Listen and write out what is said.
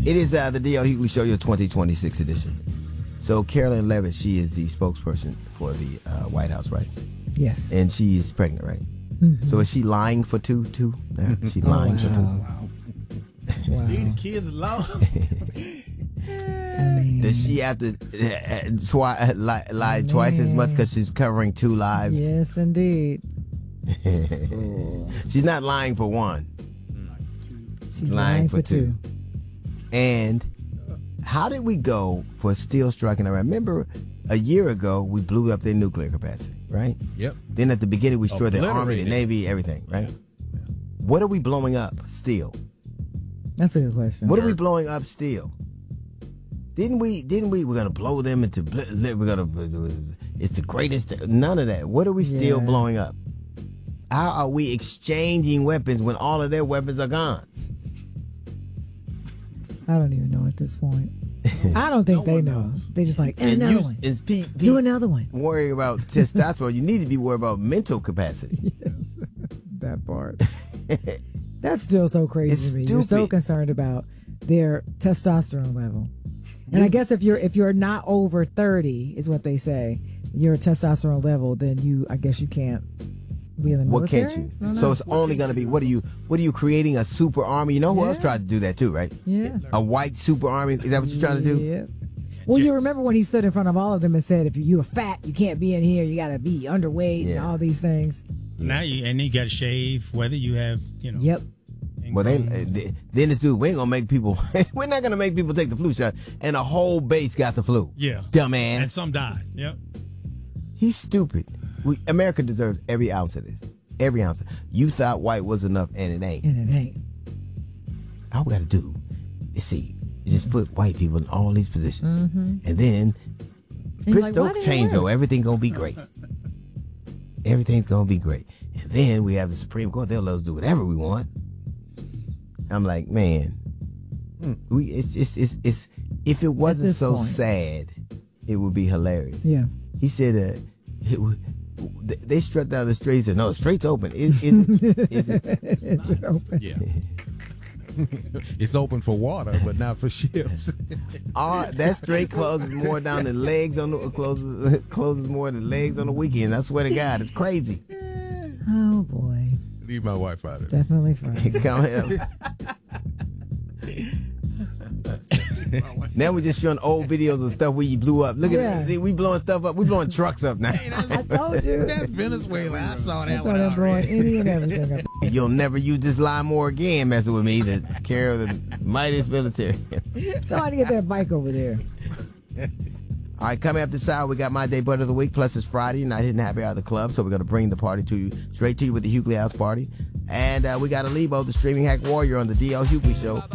It is the D.L. Hughley Show, your 2026 edition. So Carolyn Levitt, she is the spokesperson for the White House, right? Yes. And she is pregnant, right? Mm-hmm. So is she lying for two? She lying for two. Wow. Leave the kids alone. Does she have to lie twice as much because she's covering two lives? Yes, indeed. She's not lying for one. She's lying for two. And how did we go for still striking Iran? Remember, a year ago, we blew up their nuclear capacity, right? Yep. Then at the beginning, we destroyed their army, the Obliterated. navy, everything, right? What are we blowing up still? That's a good question. What are we blowing up still? Didn't we, we're going to blow them into, it's the greatest, none of that. What are we still blowing up? How are we exchanging weapons when all of their weapons are gone? I don't even know at this point. I don't think they know. They just like, and another one. Do another one. Worrying about testosterone. You need to be worried about mental capacity. Yes, that part. That's still so crazy It's to me. You're so stupid. concerned about their testosterone level. And I guess if you're not over 30, is what they say, your testosterone level, then I guess you can't be in the What military. can't you? I don't know. So it's only going to be, what are you creating a super army? You know who else tried to do that too, right? Yeah. A white super army. Is that what you're trying to do? Yeah. Well, you remember when he stood in front of all of them and said, if you're fat, you can't be in here. You got to be underweight and all these things. Now you got to shave, whether you have, Yep. Well, then this dude, we ain't gonna make people. We're not gonna make people take the flu shot, and a whole base got the flu. Yeah, dumbass. And some died. Yep. He's stupid. America deserves every ounce of this. Every ounce. You thought white was enough, and it ain't. And it ain't. All we gotta do is just put white people in all these positions, and then don't change though. Everything gonna be great. Everything's gonna be great, and then we have the Supreme Court. They'll let us do whatever we want. I'm like, man, it's if it wasn't so sad, it would be hilarious. Yeah. He said, they struck down the street. He said, no, the strait's open. Is it open? Yeah. It's open for water, but not for ships. That straight closes more down than legs on the closes more than legs on the weekend. I swear to God, it's crazy. Oh boy. Leave my wife out of it. Definitely fun. Come here. Now we're just showing old videos of stuff where you blew up. Look at it. We blowing stuff up. We blowing trucks up now. I told you. That's Venezuela. I saw that one That's blowing any and everything up. You'll never use this line more again, messing with me, to carry the mightiest military. Somebody get that bike over there. All right, coming up this hour, we got My Day Butt of the Week, plus it's Friday, and I didn't have it out of the club, so we're going to bring the party to you, straight to you with the Hughley House Party. And we got a Lebo, the streaming hack warrior, on the D.L. Hughley Show.